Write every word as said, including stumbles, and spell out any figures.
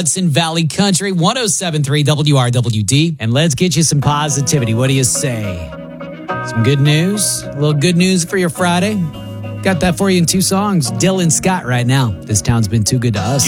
Hudson Valley Country, one oh seven point three W R W D. And let's get you some positivity. What do you say? Some good news? A little good news for your Friday? Got that for you in two songs. Dylan Scott right now. This town's been too good to us.